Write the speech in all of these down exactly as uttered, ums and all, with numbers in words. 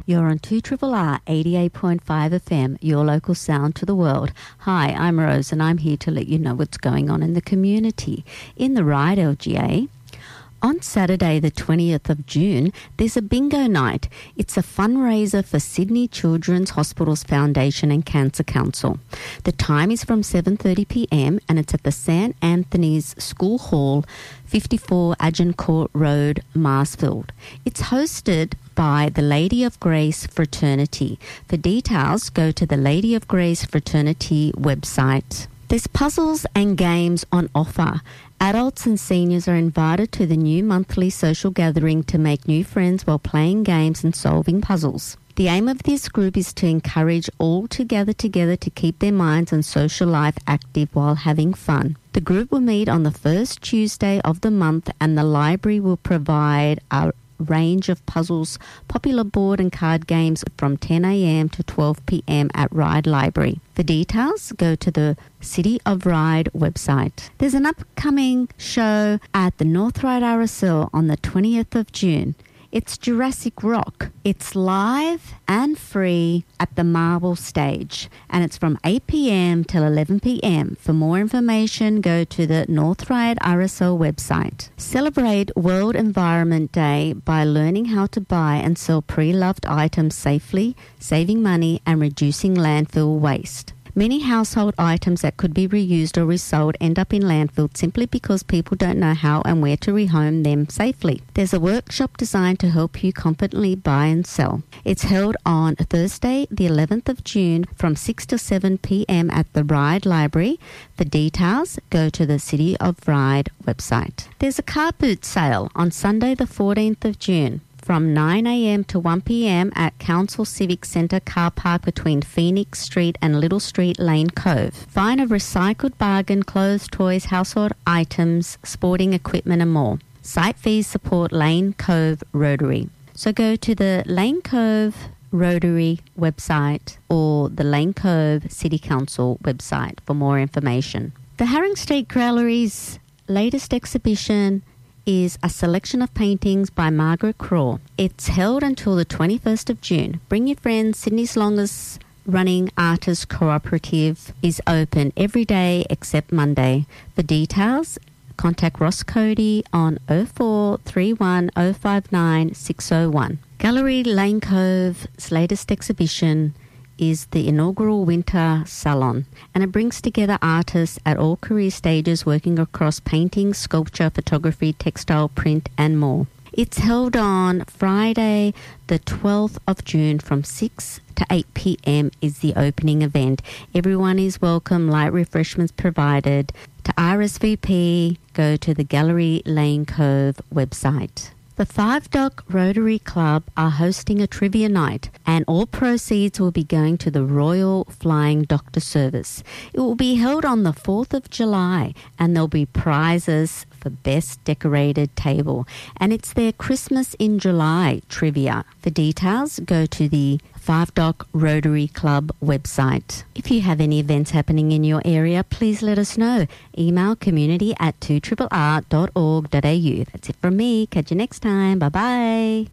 You're on two R R R eighty-eight point five F M, your local sound to the world. Hi, I'm Rose and I'm here to let you know what's going on in the community. In the Ryde L G A, on Saturday the twentieth of June, there's a bingo night. It's a fundraiser for Sydney Children's Hospitals Foundation and Cancer Council. The time is from seven thirty p m and it's at the Saint Anthony's School Hall, fifty-four Agincourt Road, Marsfield. It's hosted by the Lady of Grace Fraternity. For details, go to the Lady of Grace Fraternity website. There's puzzles and games on offer. Adults and seniors are invited to the new monthly social gathering to make new friends while playing games and solving puzzles. The aim of this group is to encourage all to gather together to keep their minds and social life active while having fun. The group will meet on the first Tuesday of the month and the library will provide a range of puzzles, popular board and card games from ten a m to twelve p m at Ryde Library. For details, go to the City of Ryde website. There's an upcoming show at the North Ryde R S L on the twentieth of June. It's Jurassic Rock. It's live and free at the Marble Stage and it's from eight p m till eleven p m. For more information, go to the North Ryde R S L website. Celebrate World Environment Day by learning how to buy and sell pre-loved items safely, saving money and reducing landfill waste. Many household items that could be reused or resold end up in landfill simply because people don't know how and where to rehome them safely. There's a workshop designed to help you confidently buy and sell. It's held on Thursday, the eleventh of June from six to seven p m at the Ryde Library. For details, go to the City of Ryde website. There's a car boot sale on Sunday, the fourteenth of June. From nine a m to one p m at Council Civic Centre car park between Phoenix Street and Little Street Lane Cove. Find a recycled bargain, clothes, toys, household items, sporting equipment and more. Site fees support Lane Cove Rotary. So go to the Lane Cove Rotary website or the Lane Cove City Council website for more information. The Herring Street Gallery's latest exhibition is a selection of paintings by Margaret Craw. It's held until the twenty-first of June. Bring your friends. Sydney's longest running artist cooperative is open every day except Monday. For details, contact Ross Cody on oh four three one oh five nine six oh one. Gallery Lane Cove's latest exhibition is the inaugural Winter Salon, and it brings together artists at all career stages working across painting, sculpture, photography, textile, print and more. It's held on Friday the twelfth of June from six to eight p m is the opening event. Everyone is welcome, light refreshments provided. To R S V P, go to the Gallery Lane Cove website. The Five Dock Rotary Club are hosting a trivia night and all proceeds will be going to the Royal Flying Doctor Service. It will be held on the fourth of July and there'll be prizes for Best Decorated Table. And it's their Christmas in July trivia. For details, go to the Five Dock Rotary Club website. If you have any events happening in your area, please let us know. Email community at two r r r dot org dot a u. That's it from me. Catch you next time. Bye-bye.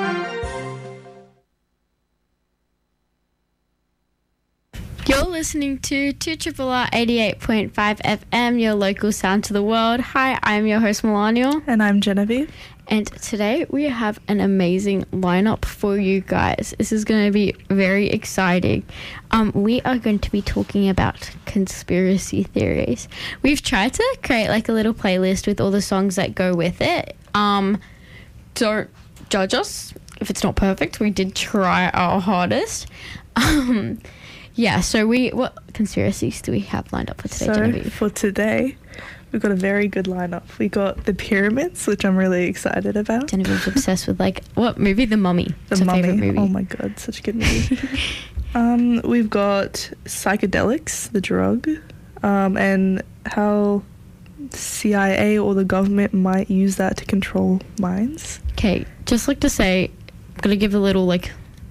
You're listening to two R R R eighty-eight point five F M, your local sound to the world. Hi, I'm your host, Melania. And I'm Genevieve. And today we have an amazing lineup for you guys. This is going to be very exciting. Um, we are going to be talking about conspiracy theories. We've tried to create like a little playlist with all the songs that go with it. Um, don't judge us if it's not perfect. We did try our hardest. Um, yeah, so we what conspiracies do we have lined up for today, so Genevieve? For today, we've got a very good lineup. We got the pyramids, which I'm really excited about. Genevieve's obsessed with like what movie? The Mummy. The it's her Mummy. favorite movie. Oh my god, such a good movie. um, we've got psychedelics, the drug, um, and how C I A or the government might use that to control minds. Okay, just like to say, I'm gonna give a little like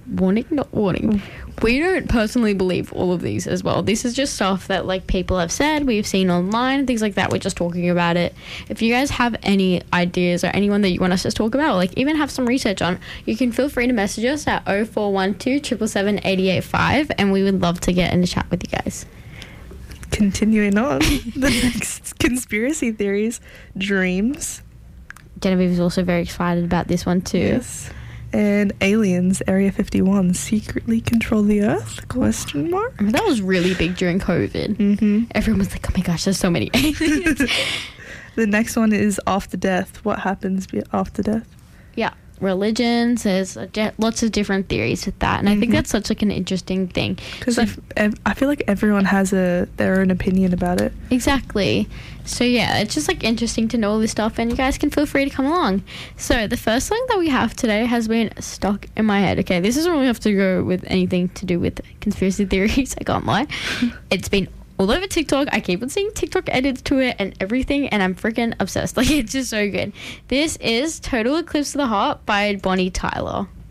warning, not warning. We don't personally believe all of these as well. This is just stuff that like people have said, we've seen online, things like that. We're just talking about it. If you guys have any ideas or anyone that you want us to talk about, or like even have some research on, you can feel free to message us at oh four one two, seven seven seven, eight eight five, and we would love to get in a chat with you guys. Continuing on, the next conspiracy theories, dreams. Genevieve is also very excited about this one too. Yes. And aliens, Area fifty-one, secretly control the Earth? Question mark. I mean, that was really big during COVID. Mm-hmm. Everyone was like, oh my gosh, there's so many aliens. The next one is after death. What happens be- after death? Yeah. Religions, there's a de- lots of different theories with that. And mm-hmm. I think that's such like an interesting thing. Because so, ev- I feel like everyone has a their own opinion about it. Exactly. So yeah, it's just like interesting to know all this stuff, and you guys can feel free to come along. So the first thing that we have today has been stuck in my head. Okay, this isn't really have to go with anything to do with conspiracy theories, I can't lie. It's been all over TikTok. I keep on seeing TikTok edits to it and everything, and I'm freaking obsessed. Like, it's just so good. This is Total Eclipse of the Heart by Bonnie Tyler.